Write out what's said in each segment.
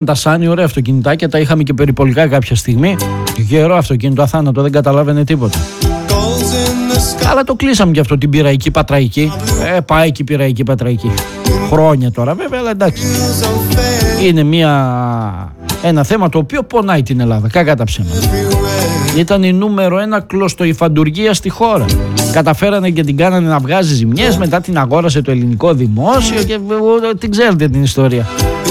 Τα Σάνι, ωραία αυτοκινητάκια, τα είχαμε και περιπολικά κάποια στιγμή. Γερό αυτοκίνητο, αθάνατο, δεν καταλάβαινε τίποτα. Αλλά το κλείσαμε και αυτό, την Πειραϊκή Πατραϊκή. Πάει και η Πειραϊκή Πατραϊκή. Χρόνια τώρα βέβαια, αλλά εντάξει. Είναι ένα θέμα το οποίο πονάει την Ελλάδα, κακά τα ψέματα. Ήταν η νούμερο 1 κλωστοϊφαντουργία στη χώρα. Καταφέρανε και την κάνανε να βγάζει ζημιές, μετά την αγόρασε το ελληνικό δημόσιο και την ξέρετε την ιστορία.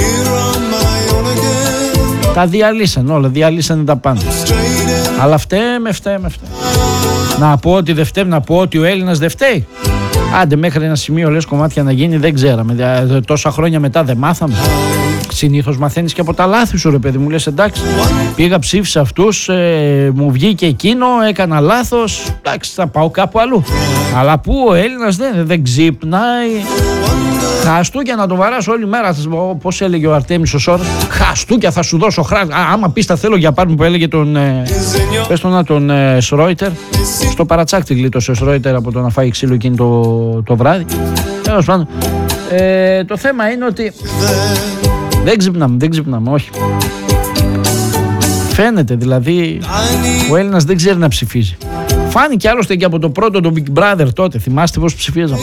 Τα διαλύσαν όλα, διαλύσανε τα πάντα. Αλλά φταίμε. Να πω ότι δεν φταίμε, να πω ότι ο Έλληνας δεν φταίει. Άντε μέχρι ένα σημείο λες κομμάτια να γίνει, δεν ξέραμε. Τόσα χρόνια μετά δεν μάθαμε. Συνήθως μαθαίνεις και από τα λάθη σου, ρε παιδί μου. Λες εντάξει, πήγα ψήφισα αυτούς, μου βγήκε εκείνο, έκανα λάθος. Εντάξει, θα πάω κάπου αλλού. Αλλά που ο Έλληνας δεν ξυπνάει. Χαστούκια να το βαράς όλη μέρα. Πώς έλεγε ο Αρτέμις ο Σόρος, χαστούκια θα σου δώσω άμα πεις τα θέλω για πάρουν, που έλεγε τον Σρόιτερ. Στο παρατσάκτη γλίτωσε ο Σρόιτερ από το να φάει ξύλο εκείνη το βράδυ. Τέλος πάντων, το θέμα είναι ότι δεν ξυπνάμε, όχι. Φαίνεται δηλαδή ο Έλληνας δεν ξέρει να ψηφίζει. Φάνηκε άλλωστε και από το πρώτο το Big Brother τότε. Θυμάστε πως ψηφίζαμε?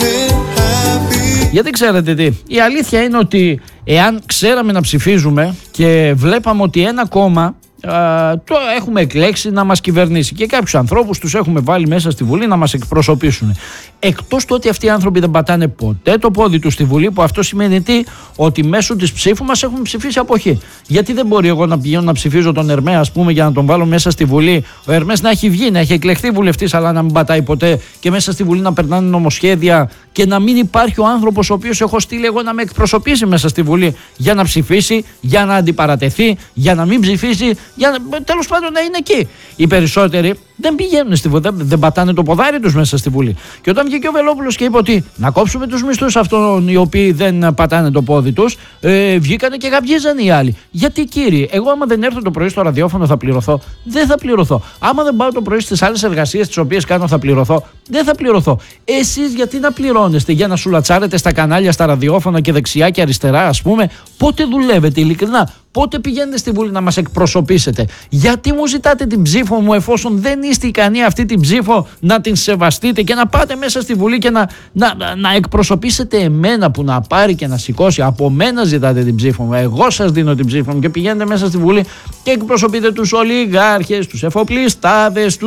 Γιατί ξέρετε τι, η αλήθεια είναι ότι εάν ξέραμε να ψηφίζουμε και βλέπαμε ότι ένα κόμμα το έχουμε εκλέξει να μας κυβερνήσει και κάποιους ανθρώπους τους έχουμε βάλει μέσα στη Βουλή να μας εκπροσωπήσουν, εκτός του ότι αυτοί οι άνθρωποι δεν πατάνε ποτέ το πόδι τους στη Βουλή, που αυτό σημαίνει τι? Ότι μέσω της ψήφου μας έχουν ψηφίσει αποχή. Γιατί δεν μπορεί εγώ να πηγαίνω να ψηφίζω τον Ερμέ, ας πούμε, για να τον βάλω μέσα στη Βουλή, ο Ερμές να έχει βγει, να έχει εκλεχθεί βουλευτής, αλλά να μην πατάει ποτέ, και μέσα στη Βουλή να περνάνε νομοσχέδια και να μην υπάρχει ο άνθρωπος ο οποίος έχω στείλει εγώ να με εκπροσωπήσει μέσα στη Βουλή για να ψηφίσει, για να αντιπαρατεθεί, για να μην ψηφίσει, τέλος πάντων να είναι εκεί. Οι περισσότεροι δεν πηγαίνουν στη Βουλή, δεν πατάνε το ποδάρι τους μέσα στη Βουλή. Και όταν βγήκε ο Βελόπουλος και είπε ότι να κόψουμε τους μισθούς αυτών οι οποίοι δεν πατάνε το πόδι τους, βγήκανε και γαμπιέζανε οι άλλοι. Γιατί κύριε, εγώ άμα δεν έρθω το πρωί στο ραδιόφωνο θα πληρωθώ? Δεν θα πληρωθώ. Άμα δεν πάω το πρωί στις άλλες εργασίες τις οποίες κάνω θα πληρωθώ? Δεν θα πληρωθώ. Εσείς γιατί να πληρώνεστε για να σουλατσάρετε στα κανάλια, στα ραδιόφωνα και δεξιά και αριστερά, ας πούμε? Πότε δουλεύετε ειλικρινά? Πότε πηγαίνετε στη Βουλή να μας εκπροσωπήσετε? Γιατί μου ζητάτε την ψήφο μου εφόσον δεν είστε ικανοί αυτή την ψήφο να την σεβαστείτε και να πάτε μέσα στη Βουλή και να εκπροσωπήσετε εμένα που να πάρει και να σηκώσει? Από μένα ζητάτε την ψήφο μου, εγώ σας δίνω την ψήφο μου, και πηγαίνετε μέσα στη Βουλή και εκπροσωπείτε τους ολιγάρχες, τους εφοπλιστάδες,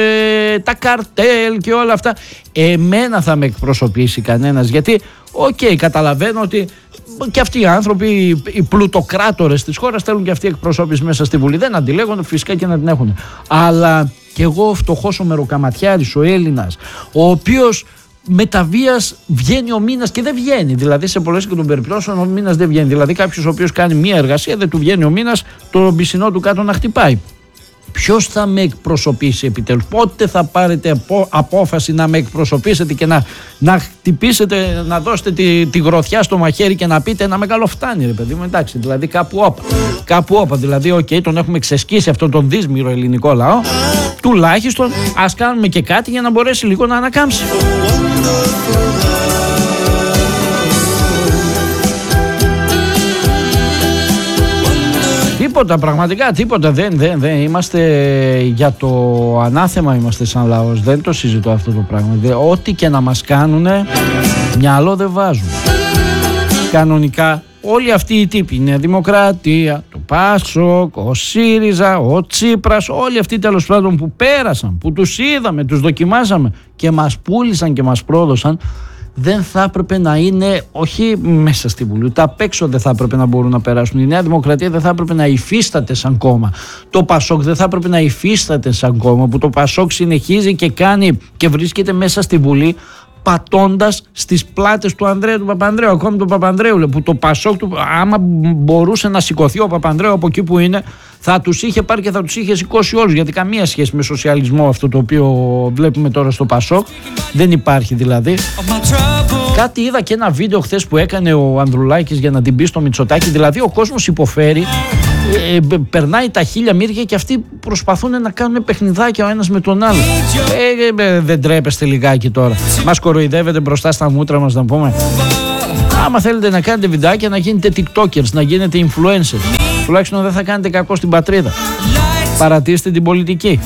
τα καρτέλ και όλα αυτά. Εμένα θα με εκπροσωπήσει κανένας? Γιατί καταλαβαίνω ότι και αυτοί οι άνθρωποι, οι πλουτοκράτορες της χώρας, θέλουν και αυτοί εκπροσώπηση μέσα στη Βουλή. Δεν αντιλέγονται φυσικά και να την έχουν. Αλλά και εγώ, φτωχός ο μεροκαματιάρης, ο Έλληνας, ο οποίος με τα βίας βγαίνει ο μήνας και δεν βγαίνει. Δηλαδή σε πολλές και των περιπτώσεων ο μήνας δεν βγαίνει. Δηλαδή κάποιος ο οποίος κάνει μία εργασία δεν του βγαίνει ο μήνας, το πισινό του κάτω να χτυπάει. Ποιος θα με εκπροσωπήσει επιτέλους? Πότε θα πάρετε απόφαση να με εκπροσωπήσετε και να χτυπήσετε, να δώσετε τη γροθιά στο μαχαίρι και να πείτε ένα μεγάλο φτάνει, ρε παιδί μου? Εντάξει, δηλαδή κάπου όπα. Δηλαδή, τον έχουμε ξεσκίσει αυτόν τον δύσμυρο ελληνικό λαό. Τουλάχιστον ας κάνουμε και κάτι για να μπορέσει λίγο να ανακάμψει. Τίποτα, πραγματικά τίποτα. Δεν είμαστε για το ανάθεμα, είμαστε σαν λαός. Δεν το συζητώ αυτό το πράγμα. Ό,τι και να μας κάνουνε, μυαλό δεν βάζουν. Κανονικά όλοι αυτοί οι τύποι, η Νέα Δημοκρατία, το ΠΑΣΟΚ, ο ΣΥΡΙΖΑ, ο Τσίπρας, όλοι αυτοί τέλος πάντων που πέρασαν, που τους είδαμε, τους δοκιμάσαμε και μας πούλησαν και μας πρόδωσαν, δεν θα έπρεπε να είναι, όχι μέσα στη Βουλή, ούτε απ' έξω δεν θα έπρεπε να μπορούν να περάσουν. Η Νέα Δημοκρατία δεν θα έπρεπε να υφίσταται σαν κόμμα. Το ΠΑΣΟΚ δεν θα έπρεπε να υφίσταται σαν κόμμα, που το ΠΑΣΟΚ συνεχίζει και κάνει και βρίσκεται μέσα στη Βουλή πατώντας στις πλάτες του Ανδρέα του Παπανδρέου, ακόμη του Παπανδρέου, που το ΠΑΣΟΚ του, άμα μπορούσε να σηκωθεί ο Παπανδρέου από εκεί που είναι, θα τους είχε πάρει και θα τους είχε σηκώσει όλους, γιατί καμία σχέση με σοσιαλισμό αυτό το οποίο βλέπουμε τώρα στο ΠΑΣΟΚ δεν υπάρχει δηλαδή. Κάτι είδα και ένα βίντεο χθες που έκανε ο Ανδρουλάκης για να την πει στο Μητσοτάκη, δηλαδή ο κόσμος υποφέρει, περνάει τα χίλια μύρια και αυτοί προσπαθούν να κάνουν παιχνιδάκια ο ένας με τον άλλο. Δεν τρέπεστε λιγάκι τώρα? Μας κοροϊδεύετε μπροστά στα μούτρα μας, να πούμε? Άμα θέλετε να κάνετε βιντεάκια, να γίνετε tiktokers, να γίνετε influencers, τουλάχιστον δεν θα κάνετε κακό στην πατρίδα. Παρατήστε την πολιτική.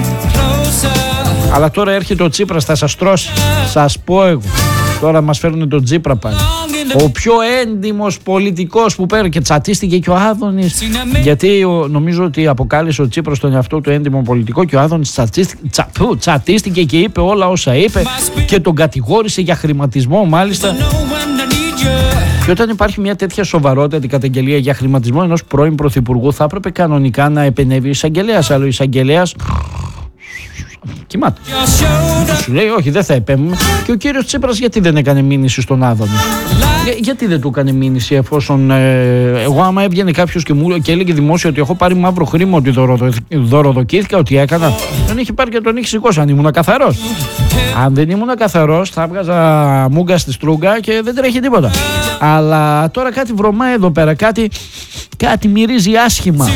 Αλλά τώρα έρχεται ο Τσίπρας, θα σας τρώσει. Σας πω εγώ. Τώρα μας φέρνουν τον Τσίπρα πάλι. Ο πιο έντιμος πολιτικός που πέρα, και τσατίστηκε και ο Άδωνης. Γιατί νομίζω ότι αποκάλεσε ο Τσίπρας τον εαυτό του έντιμο πολιτικό και ο Άδωνης τσατίστηκε και είπε όλα όσα είπε και τον κατηγόρησε για χρηματισμό μάλιστα. Και όταν υπάρχει μια τέτοια σοβαρότατη καταγγελία για χρηματισμό ενός πρώην πρωθυπουργού, θα έπρεπε κανονικά να επενεύει ο εισαγγελέας. Αλλά ο εισαγγελέας κοιμάται. Σου λέει όχι, δεν θα επέμβουμε. Και ο κύριος Τσίπρας γιατί δεν έκανε μήνυση στον Άδωνη? Γιατί δεν του έκανε μήνυση, εφόσον εγώ άμα έβγαινε κάποιος και έλεγε δημόσια ότι έχω πάρει μαύρο χρήμα, ότι δωροδοκήθηκα, ότι έκανα, τον είχε πάρει και τον είχε σηκώσει. Αν ήμουν καθαρός. Αν δεν ήμουν καθαρός, θα έβγαζα μούγκα στη στρούγκα και δεν τρέχει τίποτα. Αλλά τώρα κάτι βρωμάει εδώ πέρα, κάτι μυρίζει άσχημα.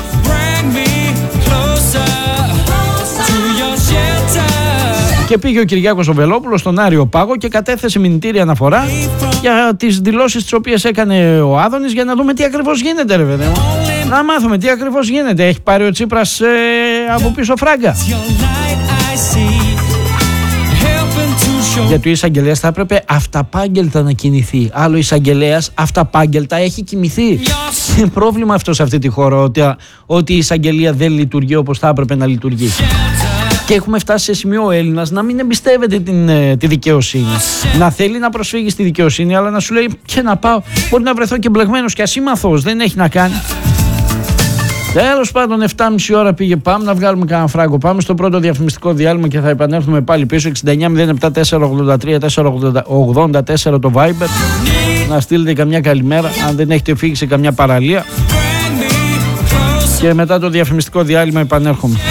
Και πήγε ο Κυριάκος ο Βελόπουλος στον Άριο Πάγο και κατέθεσε μηνυτήρια αναφορά για τις δηλώσεις τις οποίες έκανε ο Άδωνης, για να δούμε τι ακριβώς γίνεται, ρε παιδί μου. Να μάθουμε τι ακριβώς γίνεται. Έχει πάρει ο Τσίπρας από πίσω φράγκα? Γιατί ο εισαγγελέας θα έπρεπε αυταπάγγελτα να κινηθεί. Άλλο εισαγγελέας αυταπάγγελτα έχει κοιμηθεί. Είναι πρόβλημα αυτό σε αυτή τη χώρα, ότι η εισαγγελία δεν λειτουργεί όπως θα έπρεπε να λειτουργεί. Και έχουμε φτάσει σε σημείο ο Έλληνας να μην εμπιστεύεται τη δικαιοσύνη. Να θέλει να προσφύγει στη δικαιοσύνη, αλλά να σου λέει και να πάω. Μπορεί να βρεθώ και μπλεγμένος και ασήμαθος, δεν έχει να κάνει. Τέλος πάντων, 7,5 ώρα πήγε. Πάμε να βγάλουμε κανένα φράγκο. Πάμε στο πρώτο διαφημιστικό διάλειμμα και θα επανέλθουμε πάλι πίσω. 69-07-483-484 το Viber. Να στείλετε καμιά καλημέρα, αν δεν έχετε φύγει σε καμιά παραλία. Και μετά το διαφημιστικό διάλειμμα επανέρχομαι.